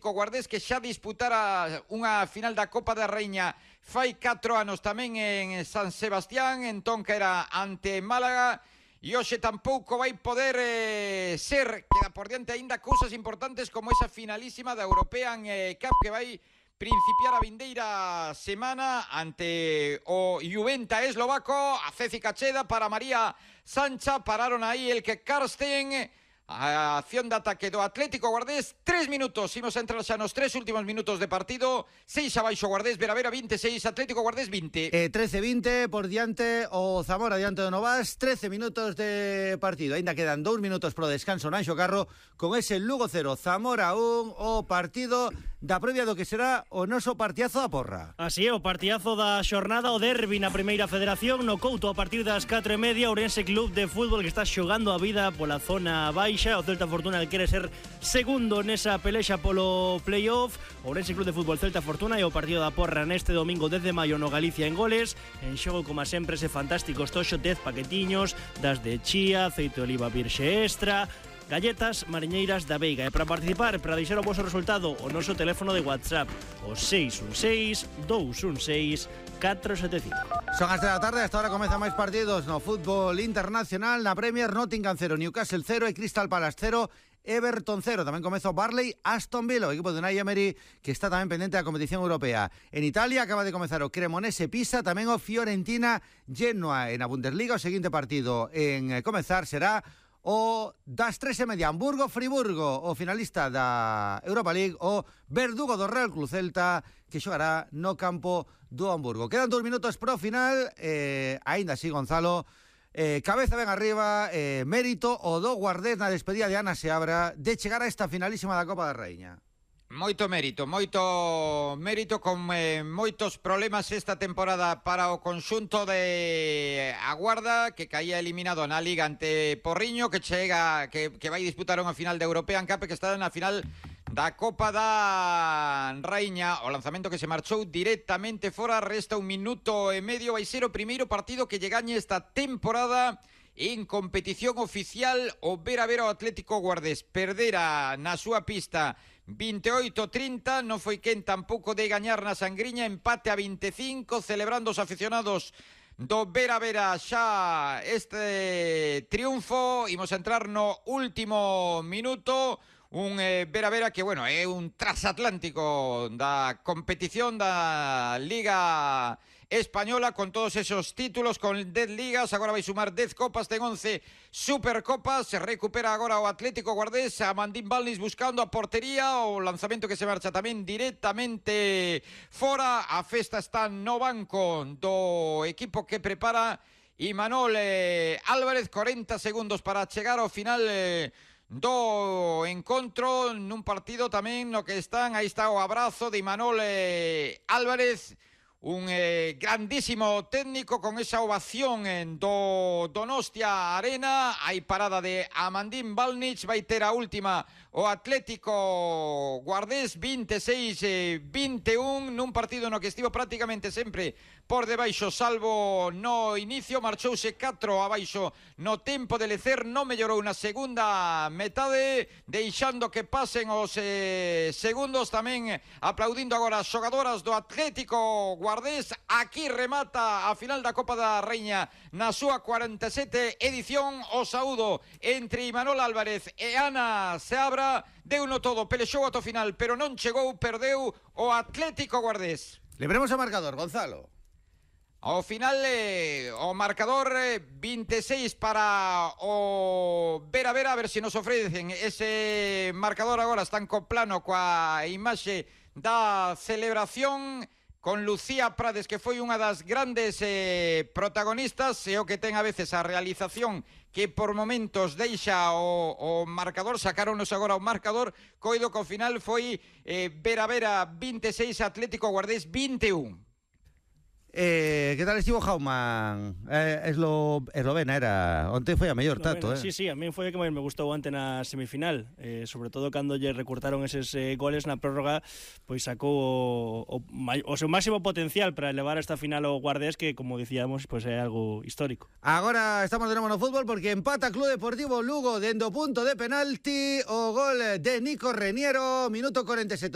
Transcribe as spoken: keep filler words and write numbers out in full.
Atlético Guardés, que xa disputara unha final da Copa da Raíña fai catro anos tamén en San Sebastián, entón que era ante Málaga, e hoxe tampouco vai poder eh, ser, queda por diante aínda cousas importantes como esa finalísima da European eh, Cup que vai principiar a vindeira semana ante o Juventa eslovaco. A Ceci Cacheda para María Sancha, pararon aí el que Karsten. A acción de ataque do Atlético Guardés, tres minutos, imos a entrar xa nos tres últimos minutos de partido. Seis abaixo Guardés, Vera Vera veintiséis, Atlético Guardés vinte. Eh, trece veinte por diante o Zamora diante do Novas, trece minutos de partido. Ainda quedan dous minutos pro descanso Nanxo Carro, con ese Lugo cero, Zamora un, o partido da previa do que será o noso partidazo da porra. Así é, o partidazo da xornada, o derbi na primeira federación, no Couto a partir das catro e media, Ourense Club de Fútbol que está xogando a vida pola zona baixa. O Celta Fortuna que quere ser segundo nesa pelexa polo playoff. Ourense Club de Fútbol Celta Fortuna e o partido da porra neste domingo dez de maio no Galicia en Goles. En xogo, como sempre, ese fantástico estoxo, dez paquetiños das de chía, aceite de oliva virxe extra, galletas mariñeiras da Veiga. E para participar, para deixar o vosso resultado, o noso teléfono de WhatsApp, o seis un seis, dous un seis, catro sete cinco. Son as de la tarde, hasta ahora comezan máis partidos no fútbol internacional. Na Premier, Nottingham cero, Newcastle cero e Crystal Palace cero, Everton cero. Tamén comezou Barley, Aston Villa, o equipo de Unai Emery, que está tamén pendente da competición europea. En Italia acaba de comezar o Cremonese Pisa, tamén o Fiorentina Genoa. En a Bundesliga, o seguinte partido en comezar será o das tres e media, Hamburgo Friburgo, o finalista da Europa League, o verdugo do Real Club Celta, que xogará no campo do Hamburgo. Quedan dous minutos pro final, eh, aínda así, Gonzalo, eh, cabeza ben arriba, eh, mérito o do Guardés na despedida de Ana Seabra de chegar a esta finalísima da Copa da Raíña. Moito mérito, moito mérito con eh, moitos problemas esta temporada para o conxunto de Aguarda, que caía eliminado na Liga ante Porriño, que chega que, que vai disputar unha final de European Cup, que está na final da Copa da Raíña. O lanzamento que se marchou directamente fora, resta un minuto e medio, vai ser o primeiro partido que lle gañe esta temporada en competición oficial o Vera Vera o Atlético Guardés. Perdera na súa pista veintioito trinta, non foi quen tampouco de gañar na Sangriña, empate a veinticinco, celebrando os aficionados do Vera Vera xa este triunfo. Imos a entrar no último minuto, un eh, Vera Vera que, bueno, é un transatlántico da competición da Liga Española, con todos esos títulos, con dez ligas, agora vai sumar dez copas, ten once supercopas. Se recupera agora o Atlético Guardés, a Mandín Balnis buscando a portería, o lanzamento que se marcha tamén directamente fora. A festa está no banco do equipo que prepara Imanol eh, Álvarez. Corenta segundos para chegar ao final eh, do encontro, nun partido tamén no que están, aí está o abrazo de Imanol eh, Álvarez, un eh, grandísimo técnico, con esa ovación en do Donostia Arena. Hai parada de Amandín Balnic, vai ter a última o Atlético Guardés, veintiséis veintiuno, nun partido no que estivo prácticamente sempre por debaixo, salvo no inicio. Marchouse catro abaixo no tempo de lecer, non mellorou na segunda metade, deixando que pasen os eh, segundos, tamén aplaudindo agora as xogadoras do Atlético Guardés. Aquí remata a final da Copa da Raíña na súa cuarenta e sete edición. O saúdo entre Imanol Álvarez e Ana Seabra. Deuno todo, pelexou ata o final, pero non chegou, perdeu o Atlético Guardés. Lebremos o marcador, Gonzalo. Ao final, eh, o marcador eh, veintiséis para o Vera Vera. A ver se nos ofrecen ese marcador agora. Están co plano coa imaxe da celebración, con Lucía Prades, que foi unha das grandes eh, protagonistas, e o que ten a veces a realización, que por momentos deixa o, o marcador. Sacaronos agora o marcador, coido que ao final foi eh, Vera Vera veintiséis, Atlético Guardés veintiuno. Eh, que tal estivo Jauman? Eh, eslo, eslovena era, onte foi a mellor tato, eh? Sí, sí, a mí foi o que máis me gustou ante na semifinal, eh, sobre todo cando lle recurtaron eses eh, goles na prórroga, pois sacou o, o, o seu máximo potencial para elevar esta final ao Guardés, que, como dicíamos, pois é algo histórico. Agora estamos de novo no fútbol, porque empata Club Deportivo Lugo dendo punto de penalti, o gol de Nico Reniero, minuto cuarenta y siete.